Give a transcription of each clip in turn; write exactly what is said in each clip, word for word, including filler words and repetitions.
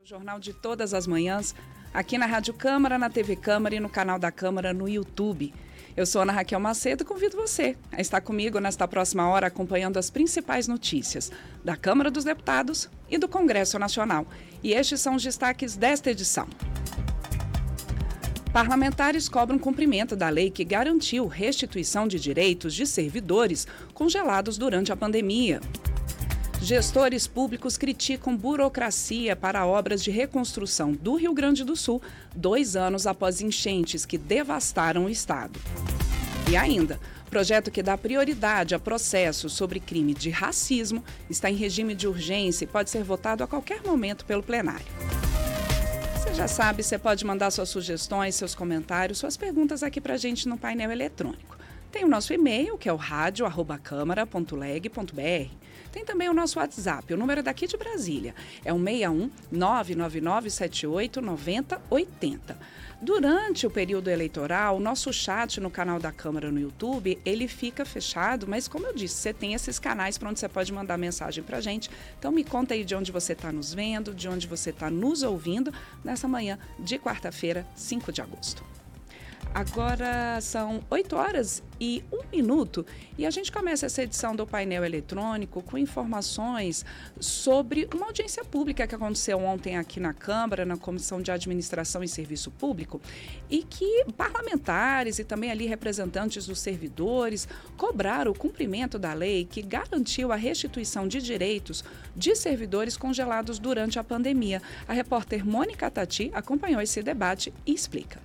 Jornal de todas as manhãs, aqui na Rádio Câmara, na T V Câmara e no canal da Câmara no YouTube. Eu sou Ana Raquel Macedo e convido você a estar comigo nesta próxima hora acompanhando as principais notícias da Câmara dos Deputados e do Congresso Nacional. E estes são os destaques desta edição. Parlamentares cobram cumprimento da lei que garantiu restituição de direitos de servidores congelados durante a pandemia. Gestores públicos criticam burocracia para obras de reconstrução do Rio Grande do Sul, dois anos após enchentes que devastaram o estado. E ainda, projeto que dá prioridade a processos sobre crime de racismo está em regime de urgência e pode ser votado a qualquer momento pelo plenário. Você já sabe, você pode mandar suas sugestões, seus comentários, suas perguntas aqui para a gente no painel eletrônico. Tem o nosso e-mail, que é o rádio arroba câmara ponto leg ponto br. Tem também o nosso WhatsApp, o número é daqui de Brasília. É o seis um nove nove nove sete oito nove zero oito zero. Durante o período eleitoral, o nosso chat no canal da Câmara no YouTube, ele fica fechado, mas como eu disse, você tem esses canais para onde você pode mandar mensagem para a gente. Então me conta aí de onde você está nos vendo, de onde você está nos ouvindo, nessa manhã de quarta-feira, cinco de agosto. Agora são oito horas e um minuto e a gente começa essa edição do painel eletrônico com informações sobre uma audiência pública que aconteceu ontem aqui na Câmara, na Comissão de Administração e Serviço Público, e que parlamentares e também ali representantes dos servidores cobraram o cumprimento da lei que garantiu a restituição de direitos de servidores congelados durante a pandemia. A repórter Mônica Tati acompanhou esse debate e explica.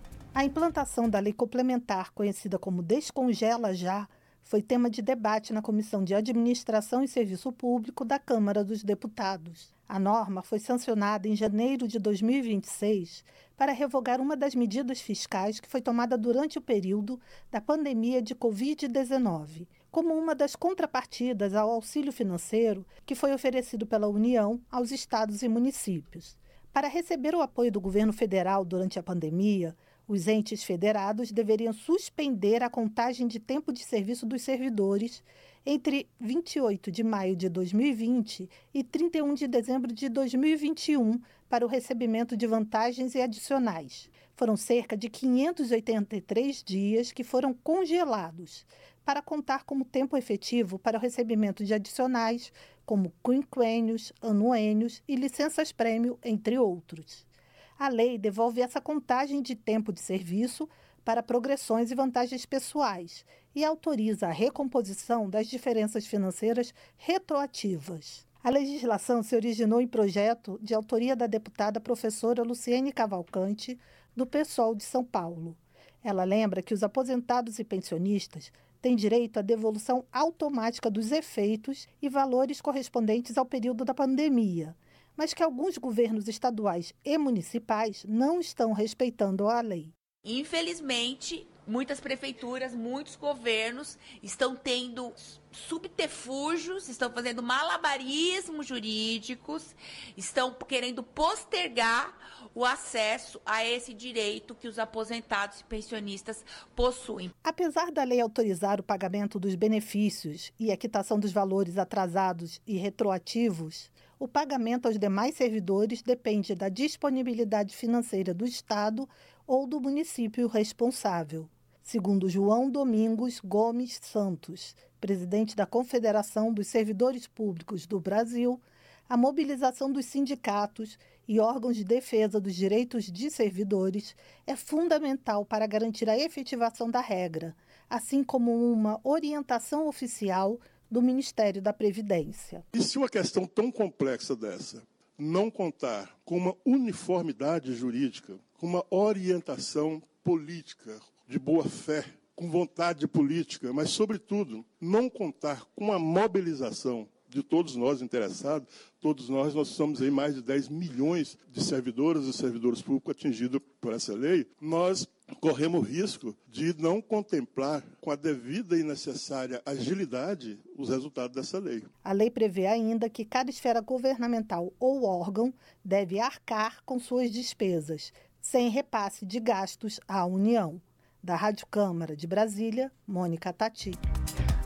A implantação da lei complementar, conhecida como Descongela Já, foi tema de debate na Comissão de Administração e Serviço Público da Câmara dos Deputados. A norma foi sancionada em janeiro de dois mil e vinte e seis para revogar uma das medidas fiscais que foi tomada durante o período da pandemia de covid dezenove, como uma das contrapartidas ao auxílio financeiro que foi oferecido pela União aos estados e municípios. Para receber o apoio do governo federal durante a pandemia, os entes federados deveriam suspender a contagem de tempo de serviço dos servidores entre vinte e oito de maio de dois mil e vinte e trinta e um de dezembro de dois mil e vinte e um para o recebimento de vantagens e adicionais. Foram cerca de quinhentos e oitenta e três dias que foram congelados para contar como tempo efetivo para o recebimento de adicionais, como quinquênios, anuênios e licenças-prêmio, entre outros. A lei devolve essa contagem de tempo de serviço para progressões e vantagens pessoais e autoriza a recomposição das diferenças financeiras retroativas. A legislação se originou em projeto de autoria da deputada professora Luciene Cavalcante, do PSOL de São Paulo. Ela lembra que os aposentados e pensionistas têm direito à devolução automática dos efeitos e valores correspondentes ao período da pandemia, mas que alguns governos estaduais e municipais não estão respeitando a lei. Infelizmente, muitas prefeituras, muitos governos estão tendo subterfúgios, estão fazendo malabarismos jurídicos, estão querendo postergar o acesso a esse direito que os aposentados e pensionistas possuem. Apesar da lei autorizar o pagamento dos benefícios e a quitação dos valores atrasados e retroativos, o pagamento aos demais servidores depende da disponibilidade financeira do Estado ou do município responsável. Segundo João Domingos Gomes Santos, presidente da Confederação dos Servidores Públicos do Brasil, a mobilização dos sindicatos e órgãos de defesa dos direitos de servidores é fundamental para garantir a efetivação da regra, assim como uma orientação oficial do Ministério da Previdência. E se uma questão tão complexa dessa não contar com uma uniformidade jurídica, com uma orientação política de boa fé, com vontade política, mas, sobretudo, não contar com a mobilização de todos nós interessados, todos nós, nós somos aí mais de dez milhões de servidores e servidores públicos atingidos por essa lei, nós corremos o risco de não contemplar com a devida e necessária agilidade os resultados dessa lei. A lei prevê ainda que cada esfera governamental ou órgão deve arcar com suas despesas, sem repasse de gastos à União. Da Rádio Câmara de Brasília, Mônica Tati.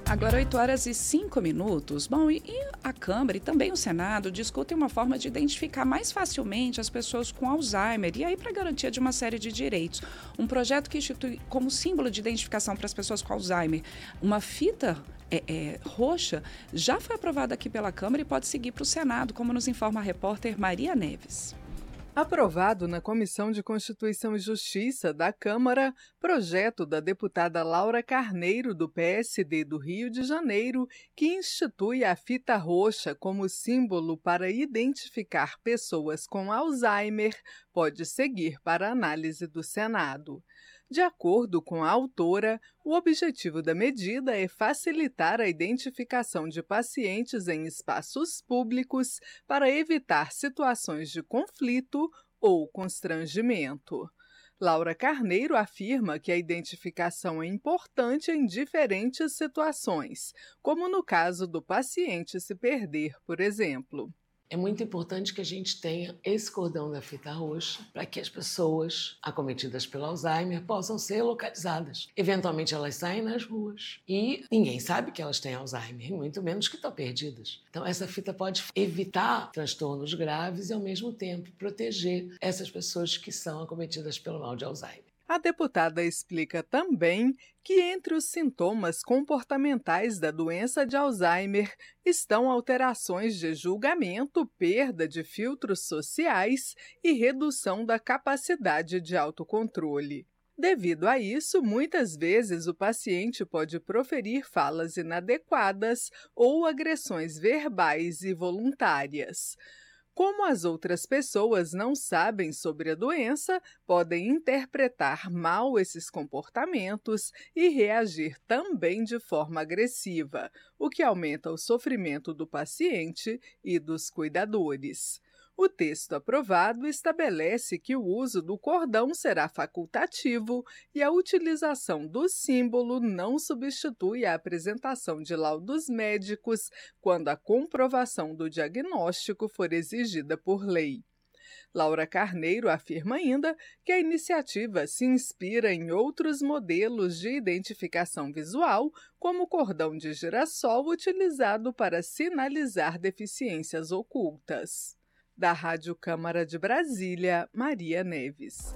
Agora, oito horas e cinco minutos. Bom, e, e a Câmara e também o Senado discutem uma forma de identificar mais facilmente as pessoas com Alzheimer e aí para garantia de uma série de direitos. Um projeto que institui como símbolo de identificação para as pessoas com Alzheimer uma fita é, é, roxa já foi aprovada aqui pela Câmara e pode seguir para o Senado, como nos informa a repórter Maria Neves. Aprovado na Comissão de Constituição e Justiça da Câmara, projeto da deputada Laura Carneiro, do P S D do Rio de Janeiro, que institui a fita roxa como símbolo para identificar pessoas com Alzheimer, pode seguir para análise do Senado. De acordo com a autora, o objetivo da medida é facilitar a identificação de pacientes em espaços públicos para evitar situações de conflito ou constrangimento. Laura Carneiro afirma que a identificação é importante em diferentes situações, como no caso do paciente se perder, por exemplo. É muito importante que a gente tenha esse cordão da fita roxa para que as pessoas acometidas pelo Alzheimer possam ser localizadas. Eventualmente elas saem nas ruas e ninguém sabe que elas têm Alzheimer, muito menos que estão perdidas. Então essa fita pode evitar transtornos graves e ao mesmo tempo proteger essas pessoas que são acometidas pelo mal de Alzheimer. A deputada explica também que entre os sintomas comportamentais da doença de Alzheimer estão alterações de julgamento, perda de filtros sociais e redução da capacidade de autocontrole. Devido a isso, muitas vezes o paciente pode proferir falas inadequadas ou agressões verbais e voluntárias. Como as outras pessoas não sabem sobre a doença, podem interpretar mal esses comportamentos e reagir também de forma agressiva, o que aumenta o sofrimento do paciente e dos cuidadores. O texto aprovado estabelece que o uso do cordão será facultativo e a utilização do símbolo não substitui a apresentação de laudos médicos quando a comprovação do diagnóstico for exigida por lei. Laura Carneiro afirma ainda que a iniciativa se inspira em outros modelos de identificação visual, como o cordão de girassol utilizado para sinalizar deficiências ocultas. Da Rádio Câmara de Brasília, Maria Neves.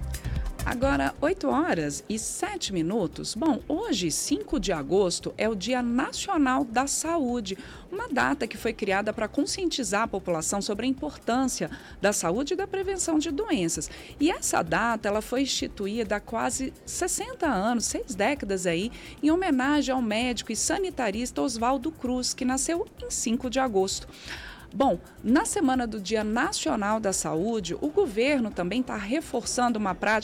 Agora, oito horas e sete minutos. Bom, hoje, cinco de agosto, é o Dia Nacional da Saúde, uma data que foi criada para conscientizar a população sobre a importância da saúde e da prevenção de doenças. E essa data ela foi instituída há quase sessenta anos, seis décadas aí, em homenagem ao médico e sanitarista Oswaldo Cruz, que nasceu em cinco de agosto. Bom, na semana do Dia Nacional da Saúde, o governo também está reforçando uma prática